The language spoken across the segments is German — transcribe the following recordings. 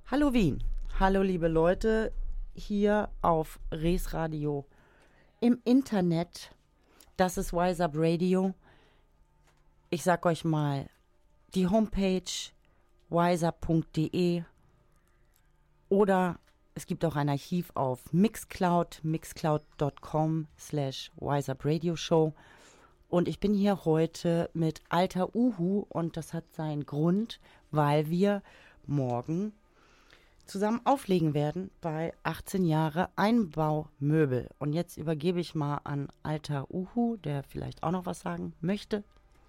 Hallo Wien, hallo liebe Leute, hier auf Res Radio im Internet. Das ist Wise Up Radio. Ich sag euch mal die Homepage wiseup.de oder es gibt auch ein Archiv auf Mixcloud, mixcloud.com/wiseupradioshow. Und ich bin hier heute mit Alter Uhu und das hat seinen Grund, weil wir morgen zusammen auflegen werden bei 18 Jahre Einbaumöbel. Und jetzt übergebe ich mal an Alter Uhu, der vielleicht auch noch was sagen möchte.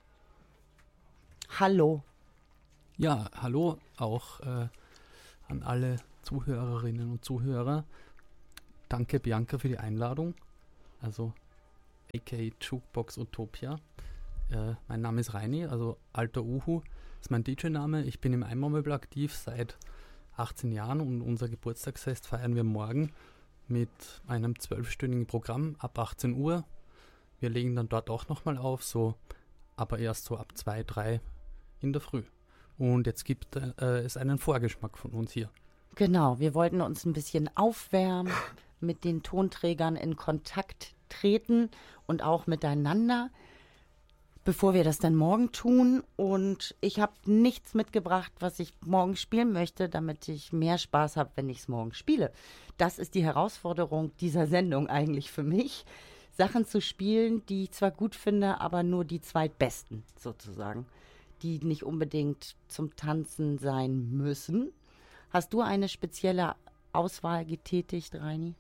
Hallo. Ja, hallo auch an alle Zuhörerinnen und Zuhörer. Danke Bianca für die Einladung, also aka Jukebox Utopia. Mein Name ist Reini, also Alter Uhu ist mein DJ-Name. Ich bin im Einbaumöbel aktiv seit 18 Jahren und unser Geburtstagsfest feiern wir morgen mit einem 12-stündigen Programm ab 18 Uhr. Wir legen dann dort auch nochmal auf, aber erst so ab 2, 3 in der Früh. Und jetzt gibt es einen Vorgeschmack von uns hier. Genau, wir wollten uns ein bisschen aufwärmen, mit den Tonträgern in Kontakt treten und auch miteinander, bevor wir das dann morgen tun. Und ich habe nichts mitgebracht, was ich morgen spielen möchte, damit ich mehr Spaß habe, wenn ich es morgen spiele. Das ist die Herausforderung dieser Sendung eigentlich für mich, Sachen zu spielen, die ich zwar gut finde, aber nur die zweitbesten sozusagen, die nicht unbedingt zum Tanzen sein müssen. Hast du eine spezielle Auswahl getätigt, Reini?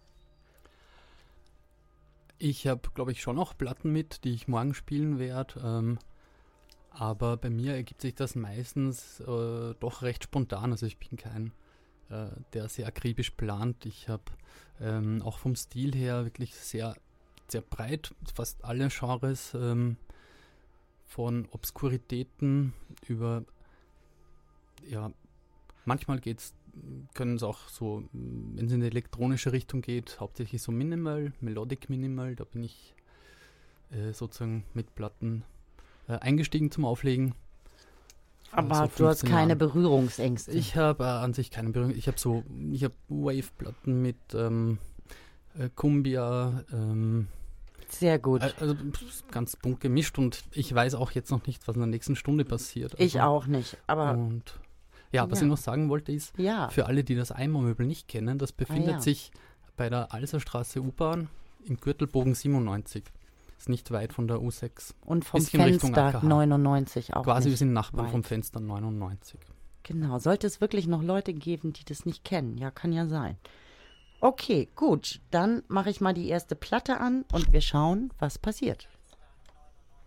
Ich habe, glaube ich, schon noch Platten mit, die ich morgen spielen werde. Aber bei mir ergibt sich das meistens doch recht spontan. Also ich bin kein, der sehr akribisch plant. Ich habe auch vom Stil her wirklich sehr, sehr breit, fast alle Genres, von Obskuritäten über, ja, manchmal können es auch so, wenn es in die elektronische Richtung geht, hauptsächlich so Minimal, Melodic Minimal, da bin ich sozusagen mit Platten eingestiegen zum Auflegen. Aber du hast keine Berührungsängste. Ich habe an sich keine Berührung. Ich habe Wave-Platten mit Cumbia. Sehr gut. Also ganz bunt gemischt und ich weiß auch jetzt noch nicht, was in der nächsten Stunde passiert. Also, ich auch nicht, aber... Was ich noch sagen wollte ist, für alle, die das Einbaumöbel nicht kennen, das befindet sich bei der Alserstraße U-Bahn im Gürtelbogen 97. Ist nicht weit von der U6. Und vom Fenster 99 auch quasi, nicht wir sind Nachbarn weit. Vom Fenster 99. Genau, sollte es wirklich noch Leute geben, die das nicht kennen? Ja, kann ja sein. Okay, gut, dann mache ich mal die erste Platte an und wir schauen, was passiert.